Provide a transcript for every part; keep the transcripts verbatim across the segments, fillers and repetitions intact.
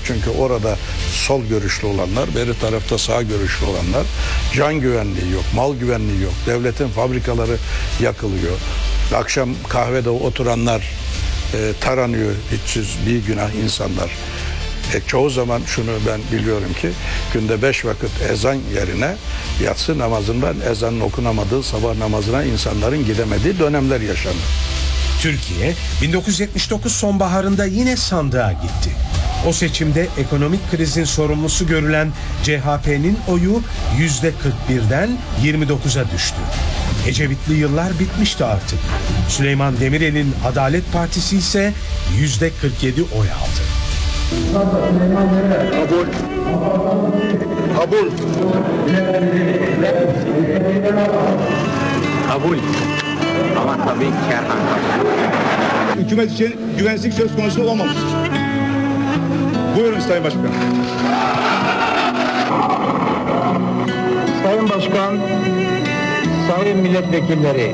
Çünkü orada sol görüşlü olanlar, beri tarafta sağ görüşlü olanlar, can güvenliği yok, mal güvenliği yok. Devletin fabrikaları yakılıyor. Akşam kahvede oturanlar e, taranıyor, hiçsiz bir günah insanlar. E, çoğu zaman şunu ben biliyorum ki günde beş vakit ezan yerine yatsı namazından ezanın okunamadığı sabah namazına insanların gidemediği dönemler yaşandı. Türkiye bin dokuz yüz yetmiş dokuz sonbaharında yine sandığa gitti. O seçimde ekonomik krizin sorumlusu görülen C H P'nin oyu yüzde kırk birden yirmi dokuza düştü. Ecevitli yıllar bitmişti artık. Süleyman Demirel'in Adalet Partisi ise yüzde kırk yedi oy aldı. Kabul. Kabul. Kabul. Ama tabii kerhan kabul. Hükümet için güvensizlik söz konusu olmamıştır. Buyurun Sayın Başkan. Sayın Başkan, sayın milletvekilleri,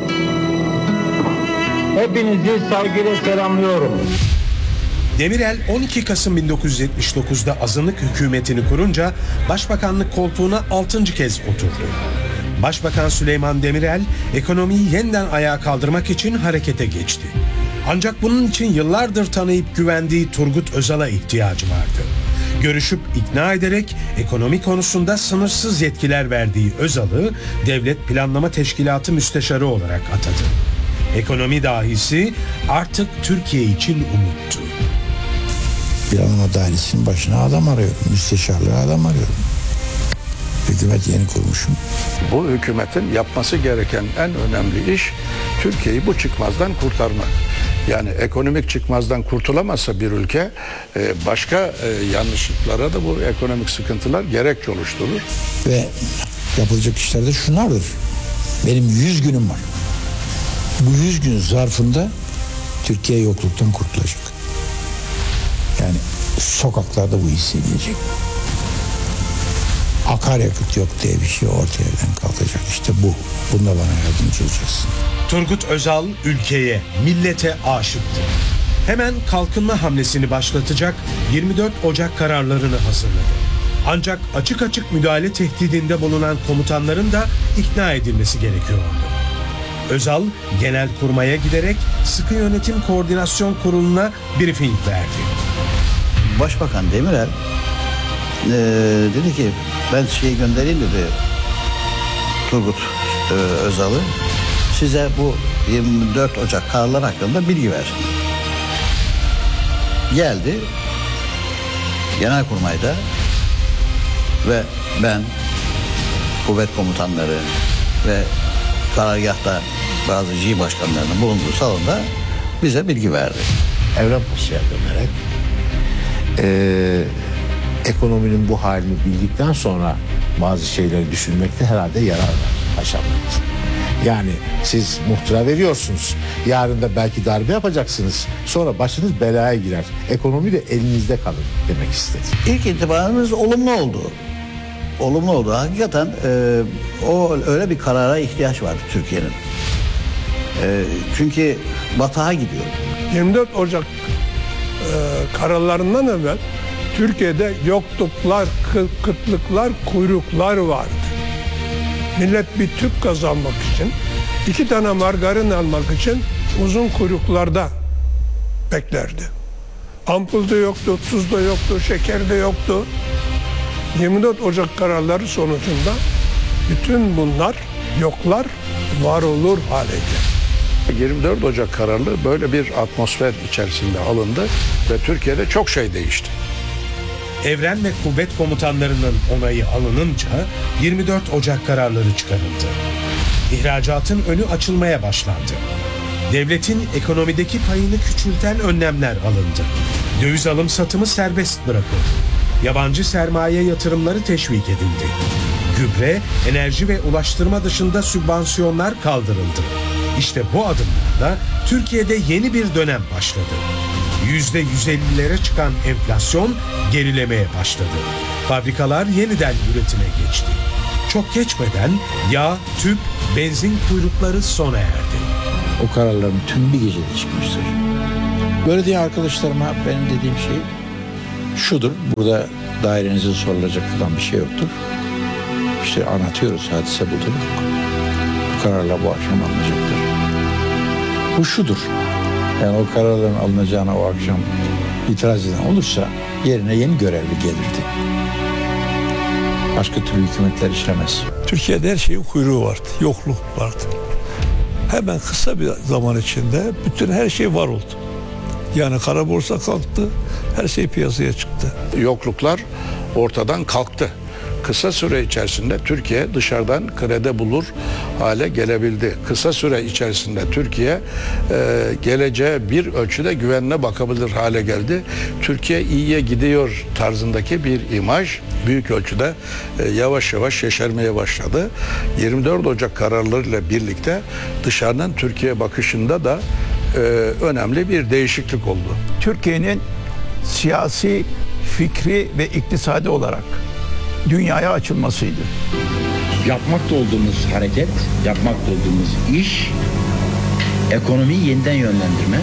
hepinizi saygıyla selamlıyorum. Demirel on iki Kasım bin dokuz yüz yetmiş dokuzda azınlık hükümetini kurunca başbakanlık koltuğuna altıncı kez oturdu. Başbakan Süleyman Demirel ekonomiyi yeniden ayağa kaldırmak için harekete geçti. Ancak bunun için yıllardır tanıyıp güvendiği Turgut Özal'a ihtiyacı vardı. Görüşüp ikna ederek ekonomi konusunda sınırsız yetkiler verdiği Özal'ı Devlet Planlama Teşkilatı Müsteşarı olarak atadı. Ekonomi dahisi artık Türkiye için umuttu. Planlama dairesinin başına adam arıyorum, müsteşarlığa adam arıyorum. Hükümet yeni kurmuşum. Bu hükümetin yapması gereken en önemli iş Türkiye'yi bu çıkmazdan kurtarmak. Yani ekonomik çıkmazdan kurtulamazsa bir ülke başka yanlışlıklara da bu ekonomik sıkıntılar gerekçe oluşturur. Ve yapılacak işler de şunlardır. Benim yüz günüm var. Bu yüz gün zarfında Türkiye yokluktan kurtulacak. Yani sokaklarda bu hissedilecek. Akaryakıt yok diye bir şey ortadan kalkacak. İşte bu. Bunda bana yardımcı olacaksın. Turgut Özal ülkeye, millete aşıktı. Hemen kalkınma hamlesini başlatacak yirmi dört Ocak kararlarını hazırladı. Ancak açık açık müdahale tehdidinde bulunan komutanların da ikna edilmesi gerekiyordu. Özal, Genelkurmay'a giderek Sıkı Yönetim Koordinasyon Kurulu'na briefing verdi. Başbakan Demirel e, dedi ki ben şeyi göndereyim dedi Turgut e, Özal'ı size bu yirmi dört Ocak kararlar hakkında bilgi versin. Geldi Genelkurmay'da ve ben kuvvet komutanları ve karargahta bazı J başkanlarının bulunduğu salonda bize bilgi verdi. Evren Paşa'ya dönerek Ee, ekonominin bu halini bildikten sonra bazı şeyleri düşünmekte herhalde yarar var paşamız. Yani siz muhtıra veriyorsunuz. Yarın da belki darbe yapacaksınız. Sonra başınız belaya girer. Ekonomi de elinizde kalır demek istedi. İlk intibaımız olumlu oldu. Olumlu oldu. Hakikaten e, o öyle bir karara ihtiyaç vardı Türkiye'nin. E, çünkü batağa gidiyor. yirmi dört Ocak e, kararlarından evvel Türkiye'de yokluklar, kıtlıklar, kuyruklar vardı. Millet bir tüp kazanmak için, iki tane margarin almak için uzun kuyruklarda beklerdi. Ampul de yoktu, tuz da yoktu, şeker de yoktu. yirmi dört Ocak kararları sonucunda bütün bunlar yoklar var olur hale geldi. yirmi dört Ocak kararı böyle bir atmosfer içerisinde alındı ve Türkiye'de çok şey değişti. Evren ve kuvvet komutanlarının onayı alınınca yirmi dört Ocak kararları çıkarıldı. İhracatın önü açılmaya başlandı. Devletin ekonomideki payını küçülten önlemler alındı. Döviz alım satımı serbest bırakıldı. Yabancı sermaye yatırımları teşvik edildi. Gübre, enerji ve ulaştırma dışında sübvansiyonlar kaldırıldı. İşte bu adımlarla Türkiye'de yeni bir dönem başladı. yüzde yüz ellilere çıkan enflasyon gerilemeye başladı. Fabrikalar yeniden üretime geçti. Çok geçmeden yağ, tüp, benzin kuyrukları sona erdi. O kararların tüm bir gecede çıkmıştır. Böyle diye arkadaşlarıma benim dediğim şey şudur. Burada dairenize sorulacak falan bir şey yoktur. İşte anlatıyoruz, hadise budur. Bu kararla bu akşam alınacaktır. Bu şudur. Yani o kararların alınacağına o akşam itiraz eden olursa yerine yeni görevli gelirdi. Başka türlü hükümetler işlemez. Türkiye'de her şeyin kuyruğu vardı, yokluk vardı. Hemen kısa bir zaman içinde bütün her şey var oldu. Yani kara borsa kalktı, her şey piyasaya çıktı. Yokluklar ortadan kalktı. Kısa süre içerisinde Türkiye dışarıdan kredi bulur hale gelebildi. Kısa süre içerisinde Türkiye e, geleceğe bir ölçüde güvenle bakabilir hale geldi. Türkiye iyiye gidiyor tarzındaki bir imaj büyük ölçüde e, yavaş yavaş yeşermeye başladı. yirmi dört Ocak kararlarıyla birlikte dışarıdan Türkiye bakışında da e, önemli bir değişiklik oldu. Türkiye'nin siyasi, fikri ve iktisadi olarak dünyaya açılmasıydı. Yapmakta olduğumuz hareket, yapmakta olduğumuz iş ekonomiyi yeniden yönlendirme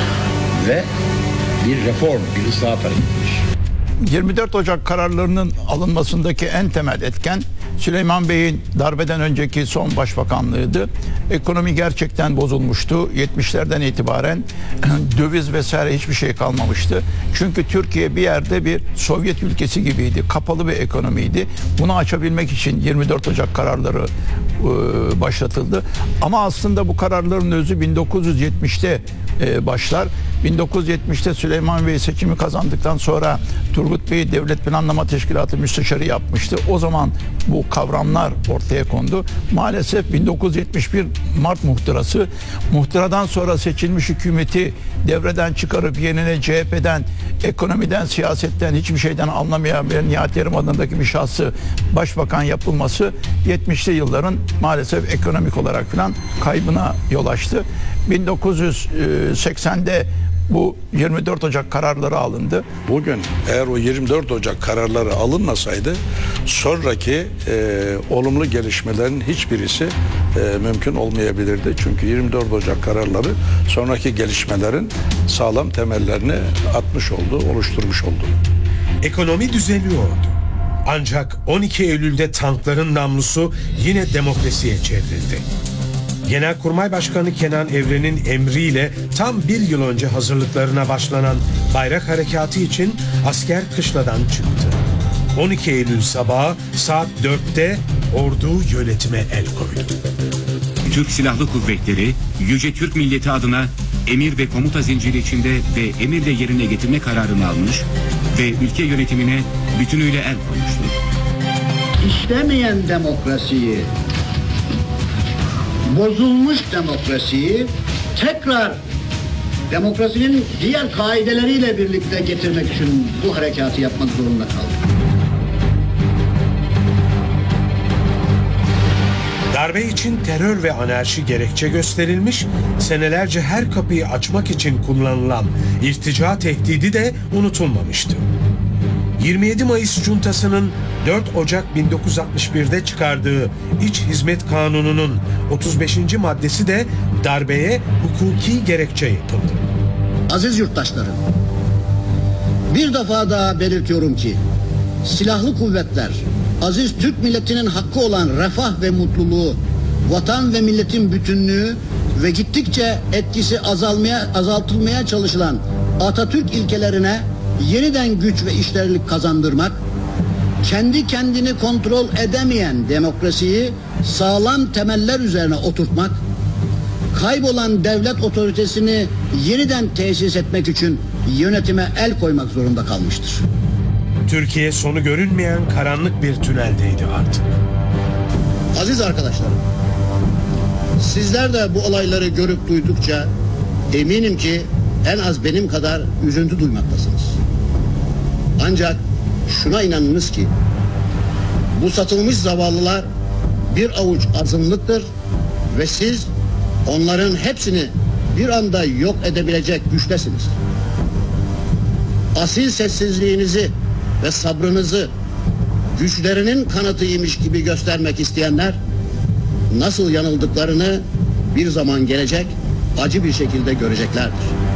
ve bir reform, bir ıslahat hareketidir. yirmi dört Ocak kararlarının alınmasındaki en temel etken Süleyman Bey'in darbeden önceki son başbakanlığıydı. Ekonomi gerçekten bozulmuştu. yetmişlerden itibaren döviz vesaire hiçbir şey kalmamıştı. Çünkü Türkiye bir yerde bir Sovyet ülkesi gibiydi. Kapalı bir ekonomiydi. Bunu açabilmek için yirmi dört Ocak kararları e, başlatıldı. Ama aslında bu kararların özü bin dokuz yüz yetmişte e, başlar. bin dokuz yüz yetmişte Süleyman Bey seçimi kazandıktan sonra Turgut Bey Devlet Planlama Teşkilatı müsteşarı yapmıştı. O zaman bu kavramlar ortaya kondu. Maalesef bin dokuz yüz yetmiş bir Mart muhtırası, muhtıradan sonra seçilmiş hükümeti devreden çıkarıp yerine C H P'den, ekonomiden, siyasetten, hiçbir şeyden anlamayan bir Nihat Yerim adındaki bir şahsı başbakan yapılması yetmişli yılların maalesef ekonomik olarak falan kaybına yol açtı. bin dokuz yüz seksende bu yirmi dört Ocak kararları alındı. Bugün eğer o yirmi dört Ocak kararları alınmasaydı sonraki e, olumlu gelişmelerin hiçbirisi e, mümkün olmayabilirdi. Çünkü yirmi dört Ocak kararları sonraki gelişmelerin sağlam temellerini atmış oldu, oluşturmuş oldu. Ekonomi düzeliyordu. Ancak on iki Eylül'de tankların namlusu yine demokrasiye çevrildi. Genelkurmay Başkanı Kenan Evren'in emriyle tam bir yıl önce hazırlıklarına başlanan Bayrak Harekatı için asker kışladan çıktı. on iki Eylül sabahı saat dörtte ordu yönetime el koydu. Türk Silahlı Kuvvetleri, Yüce Türk milleti adına emir ve komuta zinciri içinde ve emirle yerine getirme kararını almış ve ülke yönetimine bütünüyle el koymuştur. İşlemeyen demokrasiyi, bozulmuş demokrasiyi tekrar demokrasinin diğer kaideleriyle birlikte getirmek için bu harekatı yapmak zorunda kaldık. Darbe için terör ve anarşi gerekçe gösterilmiş, senelerce her kapıyı açmak için kullanılan irtica tehdidi de unutulmamıştı. yirmi yedi Mayıs Cuntası'nın dört Ocak bin dokuz yüz altmış bir'de çıkardığı İç Hizmet Kanunu'nun otuz beşinci maddesi de darbeye hukuki gerekçe yapıldı. Aziz yurttaşlarım, bir defa daha belirtiyorum ki silahlı kuvvetler, aziz Türk milletinin hakkı olan refah ve mutluluğu, vatan ve milletin bütünlüğü ve gittikçe etkisi azalmaya azaltılmaya çalışılan Atatürk ilkelerine yeniden güç ve işlerlik kazandırmak, kendi kendini kontrol edemeyen demokrasiyi sağlam temeller üzerine oturtmak, kaybolan devlet otoritesini yeniden tesis etmek için yönetime el koymak zorunda kalmıştır. Türkiye sonu görünmeyen karanlık bir tüneldeydi artık. Aziz arkadaşlarım, sizler de bu olayları görüp duydukça eminim ki en az benim kadar üzüntü duymaktasınız. Ancak şuna inanınız ki bu satılmış zavallılar bir avuç azınlıktır ve siz onların hepsini bir anda yok edebilecek güçtesiniz. Asil sessizliğinizi ve sabrınızı güçlerinin kanıtıymış gibi göstermek isteyenler nasıl yanıldıklarını bir zaman gelecek acı bir şekilde göreceklerdir.